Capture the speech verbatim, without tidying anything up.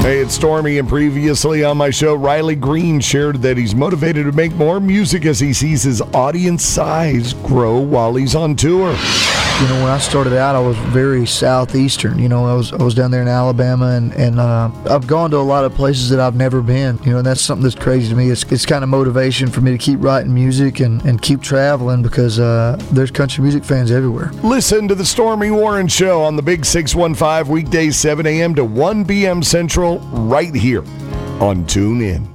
Hey, it's Stormy, and previously on my show, Riley Green shared that he's motivated to make more music as he sees his audience size grow while he's on tour. You know, when I started out, I was very southeastern. You know, I was I was down there in Alabama, and, and uh, I've gone to a lot of places that I've never been. You know, and that's something that's crazy to me. It's it's kind of motivation for me to keep writing music and, and keep traveling because uh, there's country music fans everywhere. Listen to the Stormy Warren Show on the Big six one five, weekdays seven a.m. to one p.m. Central, right here on TuneIn.